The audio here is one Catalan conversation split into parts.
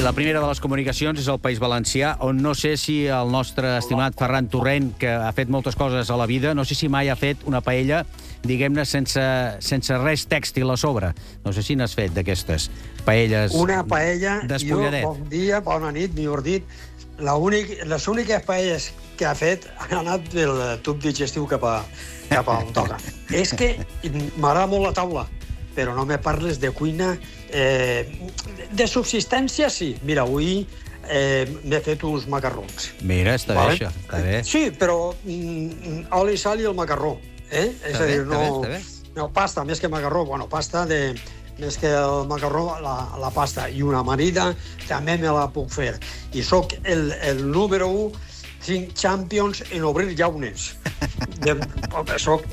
I la primera de les comunicacions és el País Valencià, on no sé si el nostre estimat Ferran Torrent, que ha fet moltes coses a la vida, no sé si mai ha fet una paella, diguem-ne, sense res tèxtil a sobre. No sé si n'has fet d'aquestes paelles. Una paella, despulladet. Bon dia, bona nit, millor dit. Les úniques paelles que ha fet han anat del tub digestiu cap a on toca. És que m'agrada molt la taula, però no me parles de cuina. De subsistència, sí. Mira, avui m'he fet uns macarrons. Mira, està bé, això. Està bé. Sí, però oli, sal i el macarró. És a dir, no pasta, més que macarró. Bueno, pasta més que el macarró, la pasta. I una amanida també me la puc fer. I sóc el número 1, 5 champions en obrir llaunes. Soc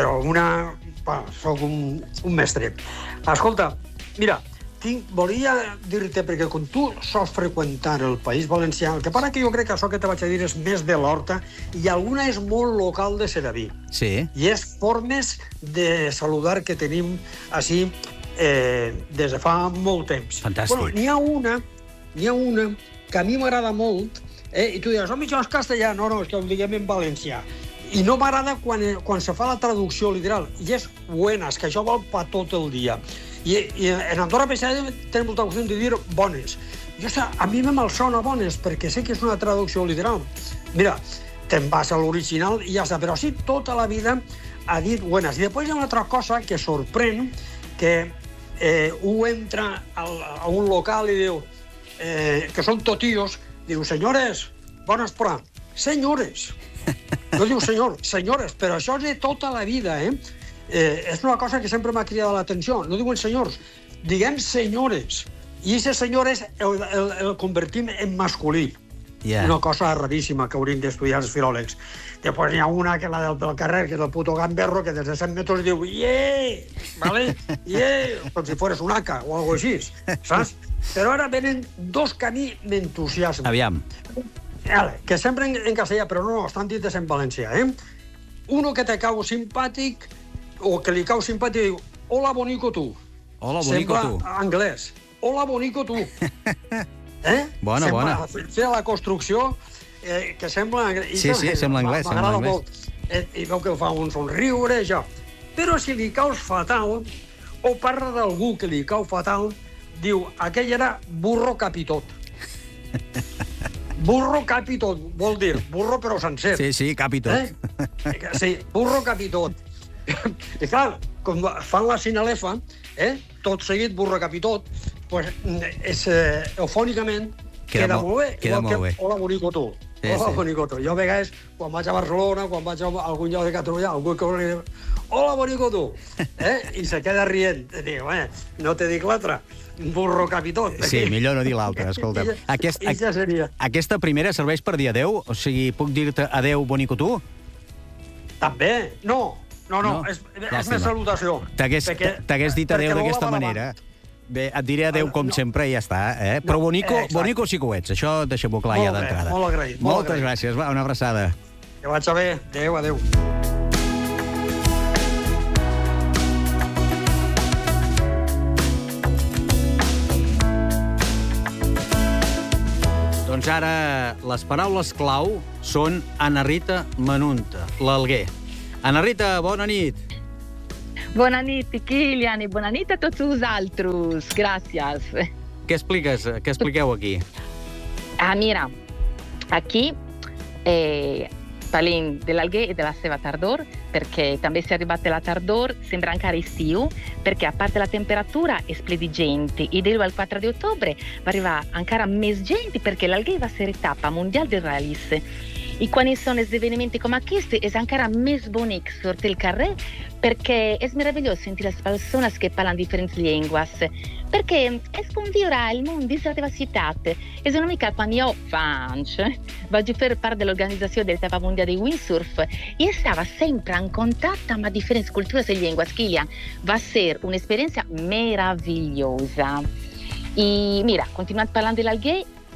un mestre. Escolta, mira, volia dir-te, perquè quan tu sols freqüentar el País Valencià, el que passa que jo crec que això que te vaig a dir és més de l'Horta i alguna és molt local de Sedaví. Sí. I és formes de saludar que tenim així des de fa molt temps. Fantàstic. Bueno, n'hi ha una que a mi m'agrada molt, i tu diràs, home, això és castellà. No, és que ho diguem en valencià. I no m'agrada quan se fa la traducció literal. I és buenas, que això val per tot el dia. I en Andorra Peixada tenen molta qüestió de dir bones. A mi me malsona bones, perquè sé que és una traducció literal. Mira, te'n vas a l'original i ja està, però sí, tota la vida ha dit buenas. I després hi ha una altra cosa que sorprèn, que un entra a un local i diu, que són totillos, diu, senyores, bones por ahí. Senyores. No diu senyor, senyores, però això és de tota la vida, és una cosa que sempre m'ha cridat l'atenció. No diuen senyors, diguem senyores. I aquestes senyores el convertim en masculí. Una cosa raríssima que haurien d'estudiar els filòlegs. Després hi ha una, que la del carrer, que és el puto gamberro, que des de 100 metres diu «Yeah!», ¿vale? «Yeah!», com si fueres un aca o algo així, saps? Però ara venen dos que a mi m'entusiasmen. Aviam. Que sempre en castellà, però no, estan dites en valencià, Uno que te cau simpàtic, o que li cau simpàtic, diu «Hola, bonico, tu». Hola, bonico, tu. Sembla anglès. «Hola, bonico, tu». Bona. Fer la construcció que sembla... Sí, sembla anglès. M'agrada molt. I veu que fa un somriure, això. Però si li caus fatal, o parla d'algú que li cau fatal, diu, aquell era burro capitot. Burro capitot, vol dir, burro però sencer. Sí, capitot. Sí, burro capitot. I clar, quan fan la sinalefa, tot seguit burro capitot, doncs eufònicament queda molt bé. Queda molt bé. Hola, bonico, tu. Hola, bonico, tu. Jo a vegades, quan vaig a Barcelona, quan vaig a algun lloc de Catalunya, algú que li diu, hola, bonico, tu. I se queda rient. Diu, no te dic l'altre. Burro capitot. Sí, millor no dir l'altre, escolta. Aquesta primera serveix per dir adeu? O sigui, puc dir-te adeu, bonico, tu? També. No, és més salutació. T'hagués dit adeu d'aquesta manera. Bé, et diré adeu com sempre i ja està, Però bonico sí que ho ets, això deixem-ho clar ja d'entrada. Molt agraït. Moltes gràcies, va, una abraçada. Que vaig bé. Adeu. Doncs ara les paraules clau són Anna Rita Manunta, l'Alguer. Anna Rita, bona nit. Bona nit, Kilian, i bona nit a tots vosaltres. Gràcies. Què expliqueu aquí? Mira, aquí parlem de l'Alguer i de la seva tardor, perquè també si è arrivata la tardor sembra encara estiu, perché a parte la temperatura è splendente e al 4 di ottobre va arrivare encara més gent perché l'Alguer va ser etapa mondial de rallies. I quan són esdevenimenti com aquest és encara més bonic sortir al carrer perquè és meravellós sentir les persones que parlen diferents llengües, perquè és com viure al món dins la teva ciutat. És una mica quan jo fa anys vaig fer part de l'organització dell'etapa mondiale di windsurf i estava sempre en contacte amb diferents cultures e llengües. Kilian, va ser un'esperienza meravigliosa. I mira, continuant parlant de l'Alguer,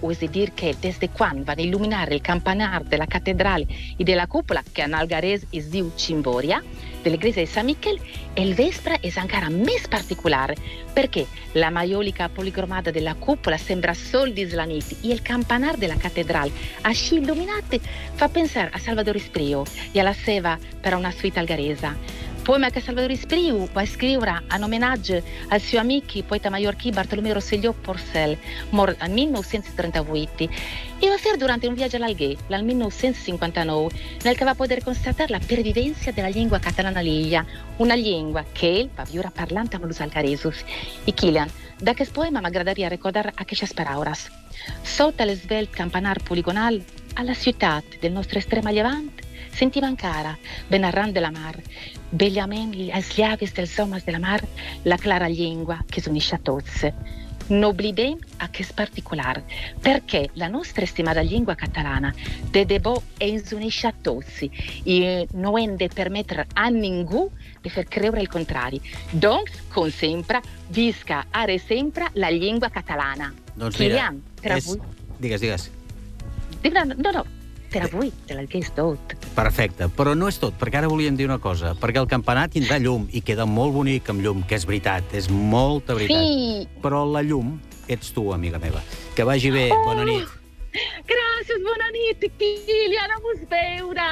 oser dir que desde quan van il·luminar el campanar de la catedral i de la cúpula, que en algarès es diu Cimboria, de l'església de Sant Miquel, el vespre és encara més particular, perquè la maiolica policromada de la cúpula sembra sol dins la nit i el campanar de la catedral, així il·luminat, fa pensar a Salvador Espriu i a la seva per a una suite algaresa. Poema che Salvador Espriu va scriure en homenatge al suo amico poeta mallorquí Bartolomé Rosselló Porcel, mort en 1938, e va fer durante un viatge a l'Alguer, l'any 1959, nel que va poder constatar la pervivenza della lingua catalana a l'illa, una lingua che ell va viure parlant amb els algaresos. I Kilian, d'aquest poema m'agradaria recordar aquestes paraules. Sota l'esvelt campanar poligonal, a la ciutat del nostre extrem a llevant, sentim encara, ben arran de la mar, bellament als llavis dels homes de la mar, la clara llengua que s'unisce a tots. No oblidem aquest particular, perquè la nostra estimada llengua catalana de debò ens unisce a tots i no hem de permetre a ningú de fer creure el contrari. Doncs, com sempre, visca ara sempre la llengua catalana. Doncs mira, Kilian, per avui... Digues. No. Per avui te l'hagués tot. Perfecte, però no és tot, perquè ara volíem dir una cosa, perquè el campanar tindrà llum i queda molt bonic amb llum, que és veritat, és molta veritat. Sí. Però la llum ets tu, amiga meva. Que vagi bé, bona nit. Gràcies, bona nit, Kilian, a vos veure!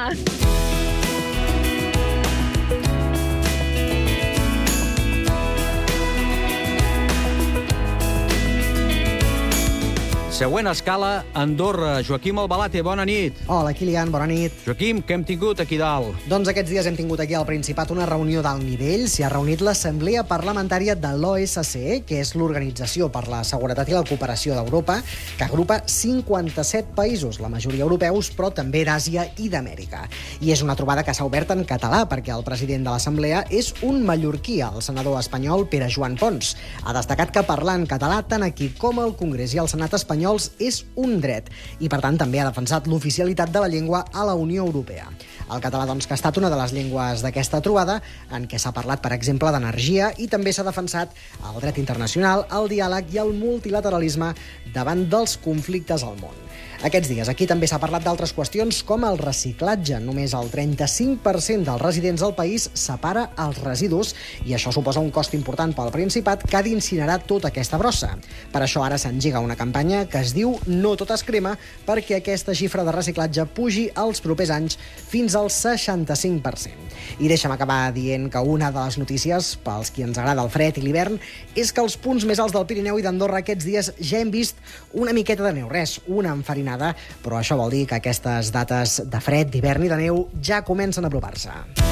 Següent escala, Andorra. Joaquim Albalate, bona nit. Hola, Kilian, bona nit. Joaquim, què hem tingut aquí dalt? Doncs aquests dies hem tingut aquí al Principat una reunió d'alt nivell. S'hi ha reunit l'Assemblea Parlamentària de l'OSCE, que és l'Organització per la Seguretat i la Cooperació d'Europa, que agrupa 57 països, la majoria europeus, però també d'Àsia i d'Amèrica. I és una trobada que s'ha obert en català, perquè el president de l'Assemblea és un mallorquí, el senador espanyol Pere Joan Pons. Ha destacat que parlar en català tant aquí com al Congrés i al Senat espanyol és un dret i, per tant, també ha defensat l'oficialitat de la llengua a la Unió Europea. El català, doncs, que ha estat una de les llengües d'aquesta trobada, en què s'ha parlat, per exemple, d'energia i també s'ha defensat el dret internacional, el diàleg i el multilateralisme davant dels conflictes al món. Aquests dies aquí també s'ha parlat d'altres qüestions com el reciclatge. Només el 35% dels residents del país separa els residus i això suposa un cost important pel Principat que ha d'incinerar tota aquesta brossa. Per això ara s'engega una campanya que es diu No tot es crema perquè aquesta xifra de reciclatge pugi els propers anys fins al 65%. I deixa'm acabar dient que una de les notícies pels qui ens agrada el fred i l'hivern és que als punts més alts del Pirineu i d'Andorra aquests dies ja hem vist una miqueta de neu, una enfarinada, però això vol dir que aquestes dates de fred, d'hivern i de neu ja comencen a apropar-se.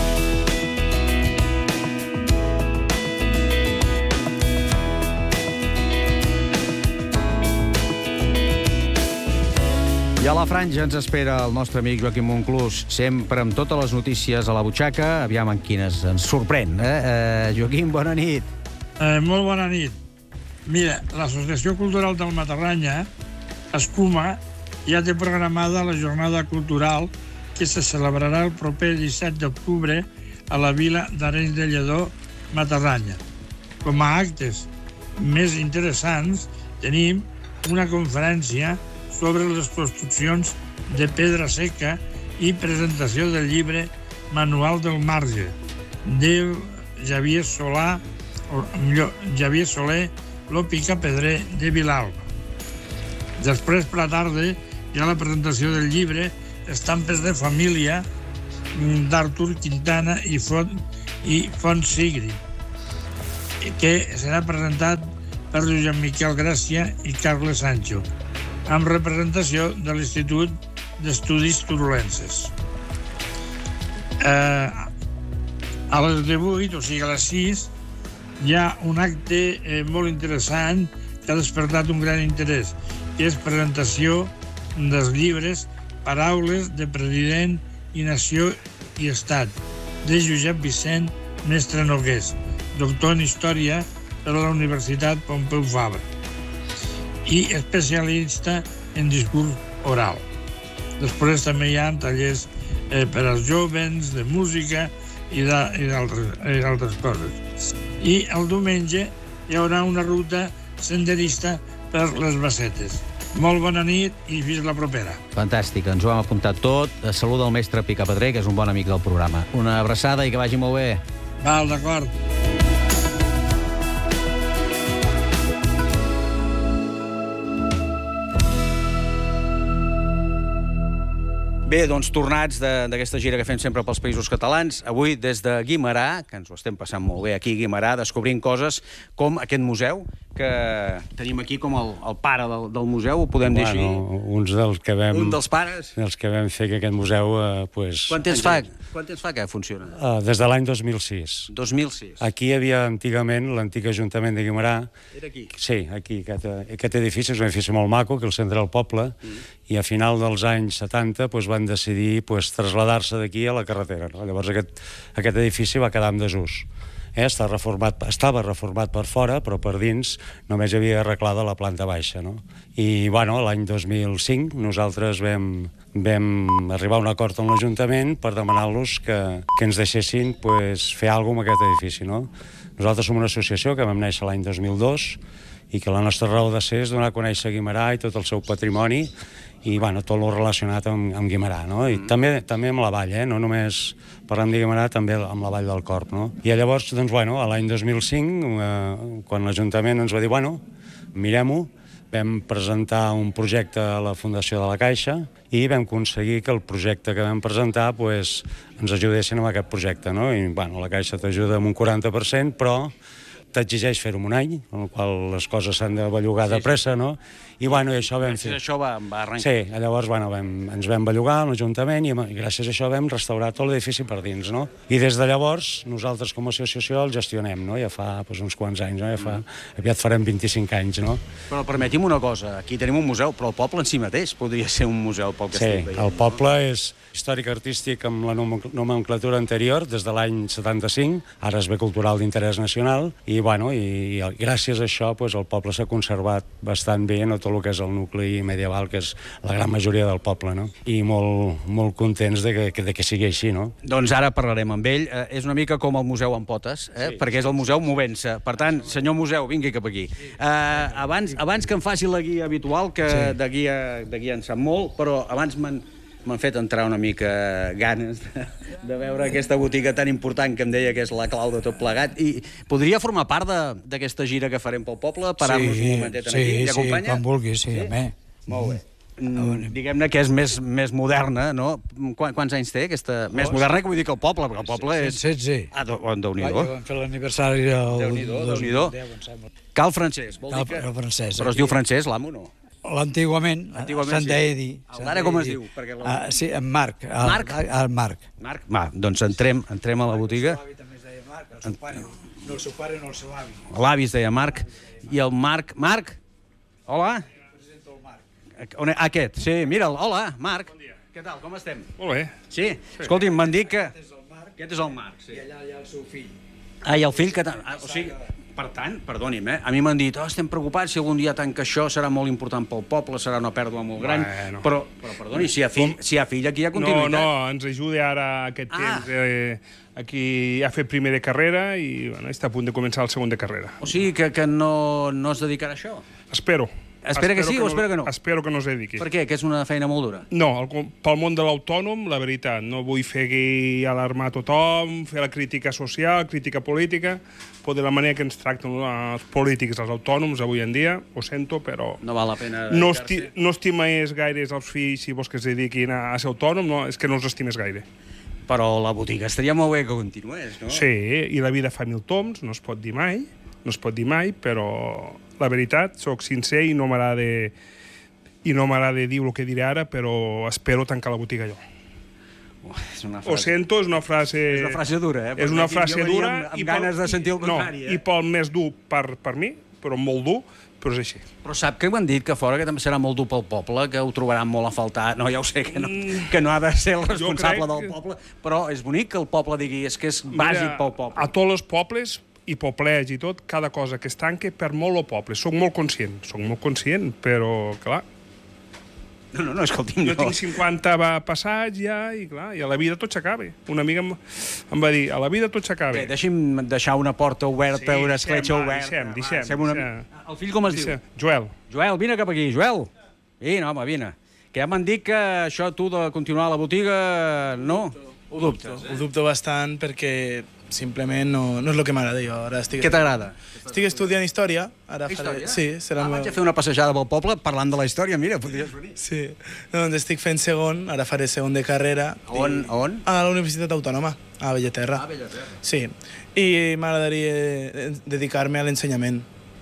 I a la franja ens espera el nostre amic Joaquim Monclús, sempre amb totes les notícies a la butxaca, aviam en quines ens sorprèn. Joaquim, bona nit. Molt bona nit. Mira, l'Associació Cultural del Matarranya, Escuma, ja té programada la jornada cultural que se celebrarà el proper 17 d'octubre a la vila d'Arenys de Lledó, Matarranya. Com a actes més interessants tenim una conferència sobre les construccions de pedra seca i presentació del llibre Manual del Marge de Javier Soler, lo picapedrer de Vilalba. Després, per la tarda, hi ha la presentació del llibre Estampes de família d'Artur Quintana i Font Sigri, que serà presentat per Josep Miquel Gràcia i Carles Sancho, amb representació de l'Institut d'Estudis Turolenses. A les 18, o sigui a les 6, hi ha un acte molt interessant que ha despertat un gran interès, que és presentació dels llibres Paraules de President i Nació i Estat, de Josep Vicent Mestre Nogués, doctor en Història de la Universitat Pompeu Fabra i especialista en discurs oral. Després també hi ha tallers per als jovens, de música i d'altres coses. I el diumenge hi haurà una ruta senderista per les Bassetes. Molt bona nit i fins la propera. Fantàstic, ens ho hem apuntat tot. Saluda el mestre Picapedrer, que és un bon amic del programa. Una abraçada i que vagi molt bé. Val, d'acord. Bé, doncs tornats d'aquesta gira que fem sempre pels països catalans. Avui des de Guimerà, que ens ho estem passant molt bé aquí a Guimerà, descobrint coses com aquest museu, que tenim aquí com el pare del museu, ho podem dir així? Un dels pares? Dels que vam fer que aquest museu... Quant temps fa que funciona? Des de l'any 2006. 2006. Aquí hi havia antigament l'antic Ajuntament de Guimerà. Era aquí? Sí, aquí. Aquest edifici és un edifici molt maco, que és el centre del poble, i a final dels anys 70 van decidir traslladar-se d'aquí a la carretera. Llavors aquest edifici va quedar en desús. Estava reformat per fora, però per dins només hi havia arreglada la planta baixa. I l'any 2005 nosaltres vam arribar a un acord amb l'Ajuntament per demanar-los que ens deixessin fer alguna cosa amb aquest edifici. Nosaltres som una associació que vam néixer l'any 2002 i que la nostra raó de ser és donar a conèixer Guimerà i tot el seu patrimoni i tot el relacionat amb Guimerà. I també amb la vall, no només parlant de Guimerà, també amb la vall del Corb. I llavors, l'any 2005, quan l'Ajuntament ens va dir, mirem-ho, vam presentar un projecte a la Fundació de la Caixa i vam aconseguir que el projecte que vam presentar ens ajudessin amb aquest projecte. I la Caixa t'ajuda amb un 40%, però t'exigeix fer-ho en un any, en el qual les coses s'han de bellugar de pressa, I això vam fer. Gràcies a això va arrencar. Sí, llavors ens vam bellugar a l'Ajuntament i gràcies a això vam restaurar tot l'edifici per dins, I des de llavors nosaltres com a associació el gestionem, Ja fa uns quants anys, aviat farem 25 anys, Però permeti'm una cosa, aquí tenim un museu, però el poble en si mateix podria ser un museu pel que estic veient. Sí, el poble és històric-artístic amb la nomenclatura anterior des de l'any 75, ara és bé cultural d'interès nacional, i gràcies a això el poble s'ha conservat bastant bé en tot el que és el nucli medieval, que és la gran majoria del poble, i molt contents de que sigui així, Doncs ara parlarem amb ell. És una mica com el museu amb potes, perquè és el museu movent-se. Per tant, senyor museu, vingui cap aquí. Abans que em faci la guia habitual, que de guia en sap molt, però abans m'han fet entrar una mica ganes de veure aquesta botiga tan important que em deia que és la clau de tot plegat. I podria formar part d'aquesta gira que farem pel poble? Parar-nos un momentet aquí? Sí, quan vulguis, sí, home. Molt bé. Diguem-ne que és més moderna, no? Quants anys té aquesta? Més moderna que vull dir que el poble, perquè el poble és... 116. Déu-n'hi-do. Vam fer l'aniversari el... Déu-n'hi-do. Cal Francesc, vol dir que... Francesc. Però es diu Francesc, l'amo, no? Antigament se'n deia dir. Ara com es diu? Sí, en Marc. Marc? Marc? Va, doncs entrem a la botiga. El seu avi també es deia Marc, no el seu pare, no el seu avi. L'avi es deia Marc, i el Marc... Marc? Hola? Presento el Marc. Aquest, sí, mira'l. Hola, Marc. Bon dia. Què tal, com estem? Molt bé. Sí? Escolti'm, m'han dit que... Aquest és el Marc, sí. I allà hi ha el seu fill. I el fill que... O sigui... Per tant, perdoni'm, a mi m'han dit estem preocupats si algun dia tanca això, serà molt important pel poble, serà una pèrdua molt gran, però perdoni, si hi ha fill aquí hi ha continuïtat. No, ens ajuda ara aquest temps, aquí ha fet primer de carrera i està a punt de començar el segon de carrera. O sigui que no es dedicarà a això? Espero. Espera que sí o espera que no? Espero que no es dediqui. Per què? Que és una feina molt dura? No, pel món de l'autònom, la veritat, no vull fer aquí alarmar tothom, fer la crítica social, crítica política, però de la manera que ens tracten els polítics, els autònoms, avui en dia, ho sento, però... No val la pena... No estimes gaire els fills si vols que es dediquin a ser autònom, no, és que no els estimes gaire. Però la botiga estaria molt bé que continués, no? Sí, i la vida fa 1000 toms, no es pot dir mai, però la veritat, sóc sincer i no m'agrada dir el que diré ara, però espero tancar la botiga jo. Ho sento, és una frase... És una frase dura, És una frase dura... Amb ganes de sentir el contrari, I pel més dur per mi, però molt dur, però és així. Però sap que m'han dit que fora que també serà molt dur pel poble, que ho trobaran molt a faltar. No, ja ho sé, que no ha de ser el responsable del poble, però és bonic que el poble digui és que és bàsic pel poble. A tots els pobles i poblets i tot, cada cosa que es tanque per molt el poble. Soc molt conscient, però, clar... No, escolti'm, jo tinc 50 passats ja, i clar, i a la vida tot s'acaba. Una amiga em va dir, a la vida tot s'acaba. Bé, deixi'm deixar una porta oberta, una escletxa oberta. Deixem. El fill com es diu? Joel. Joel, vine cap aquí, Joel. Vine, home, vine. Que ja m'han dit que això tu de continuar a la botiga, no? Ho dubtes, Ho dubto bastant perquè simplement no és el que m'agrada jo. Què t'agrada? Estic estudiant història. Ara Història? Sí, serà Vaig a fer una passejada pel poble parlant de la història, mira, podries venir. Sí, doncs estic fent segon, ara faré segon de carrera. On? A la Universitat Autònoma, a Bellaterra. Sí, i m'agradaria dedicar-me a l'ensenyament.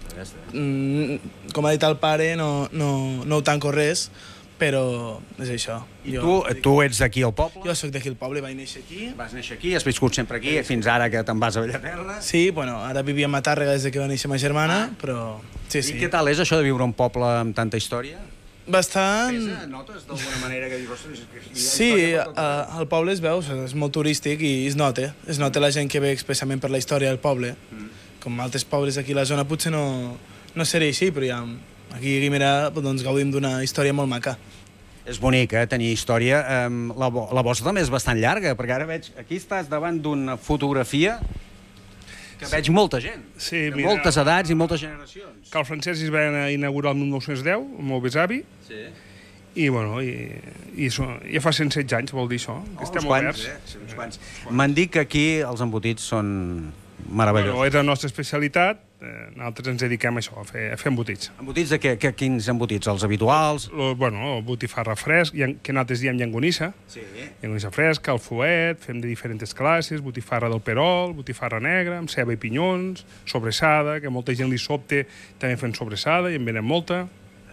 Com ha dit el pare, no ho tanco res, però és això. I tu ets d'aquí al poble? Jo sóc d'aquí al poble, vaig néixer aquí. Vas néixer aquí, has viscut sempre aquí, fins ara que te'n vas a Bellaterra? Sí, bueno, ara vivia a Tàrrega des que va néixer ma germana, però sí. I què tal és això de viure un poble amb tanta història? Bastant... Pesa? Notes d'alguna manera que dius... Sí, el poble es veu, és molt turístic i es nota la gent que ve expressament per la història del poble. Com altres pobles aquí a la zona potser no seria així, però ja aquí a Guimerà doncs, gaudim d'una història molt maca. És bonic, tenir història. La vostra també és bastant llarga, perquè ara veig... Aquí estàs davant d'una fotografia que veig molta gent. Sí, de moltes edats i moltes generacions. Que el Francesc es va inaugurar el 1910, el meu besavi, i, bueno, ja fa 116 anys, vol dir això, que estem oberts. Uns quants. M'han dit que aquí els embotits són meravellosos. Bueno, és la nostra especialitat, nosaltres ens dediquem a això, a fer embotits. Embotits de què? Quins embotits? Els habituals? Bueno, botifarra fresc, que nosaltres diem llangonissa. Sí. Llangonissa fresca, el fuet, fem de diferents classes, botifarra del perol, botifarra negra, amb ceba i pinyons, sobressada, que molta gent li sobte, també fem sobressada i en venen molta.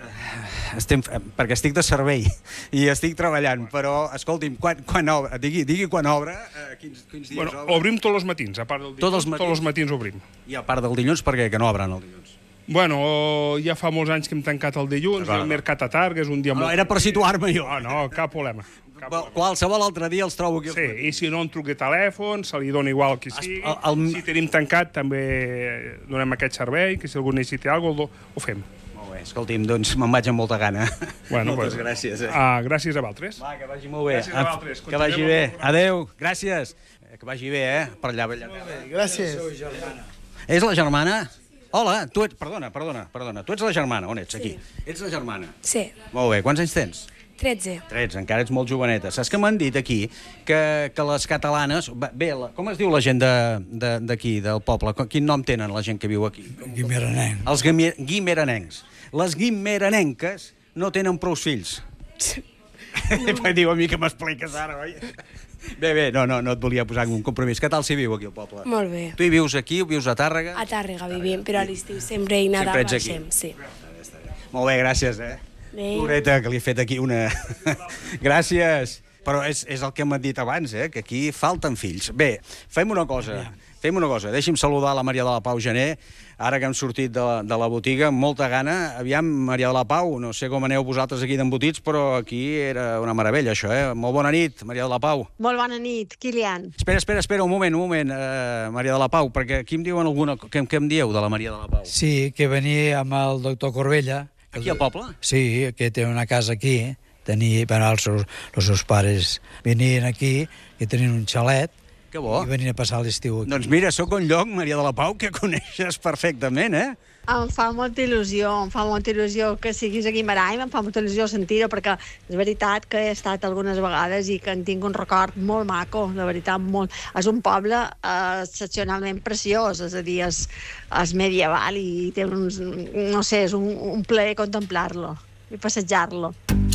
Perquè estic de servei i estic treballant, però, escolti'm, quan obre, digui quan obre, quins dies obre? Obrim tots els matins, a part del dilluns, tots els matins obrim. I a part del dilluns, per què que no obren el dilluns? Bueno, ja fa molts anys que hem tancat el dilluns, el mercat a Tàrrega és un dia molt... No, era per situar-me jo. No, cap problema. Qualsevol altre dia els trobo aquí. Sí, i si no en truc de telèfon, se li dona igual qui sigui. Si tenim tancat, també donem aquest servei, que si algú necessita alguna cosa, ho fem. Molt bé, escolti'm, doncs me'n vaig amb molta gana. Moltes gràcies. Gràcies a vosaltres. Va, que vagi molt bé. Gràcies a vosaltres. Que vagi bé. Adéu, gràcies. Que vagi bé, per allà. Gràcies. És la germana? Hola, tu ets... Perdona. Tu ets la germana, on ets? Aquí. Ets la germana? Sí. Molt bé, quants anys tens? 13. 13, encara ets molt joveneta. Saps que m'han dit aquí que les catalanes... Bé, com es diu la gent d'aquí, del poble? Quin nom tenen la gent que viu aquí? Guimeranencs. Els guimeranencs. Les guimeranenques no tenen prou fills. Diu a mi que m'expliques ara, oi? Bé, no et volia posar en un compromís. Què tal si viu aquí al poble? Molt bé. Tu hi vius aquí, vius a Tàrrega? A Tàrrega vivim, però a l'estiu sempre hi nedar baixem, sí. Molt bé, gràcies, Pobreta, que li he fet aquí una... Gràcies. Però és el que m'han dit abans, que aquí falten fills. Bé, fem una cosa. Deixi'm saludar la Maria de la Pau Gené, ara que hem sortit de la botiga, amb molta gana. Aviam, Maria de la Pau, no sé com aneu vosaltres aquí d'embotits, però aquí era una meravella, això, Molt bona nit, Maria de la Pau. Molt bona nit, Kilian. Espera, un moment, Maria de la Pau, perquè aquí em diuen alguna... Què em dieu de la Maria de la Pau? Sí, que venia amb el doctor Corbella. Aquí al poble? Sí, que té una casa aquí. Els seus pares venien aquí, que tenien un xalet, que bo. I venien a passar l'estiu aquí. Doncs mira, sóc un lloc, Maria de la Pau, que coneixes perfectament, Em fa molta il·lusió que siguis a Guimerà i em fa molta il·lusió sentir-ho, perquè és veritat que he estat algunes vegades i que en tinc un record molt maco, de veritat, molt. És un poble excepcionalment preciós, és a dir, és medieval i té uns... no sé, és un plaer contemplar-lo i passejar-lo.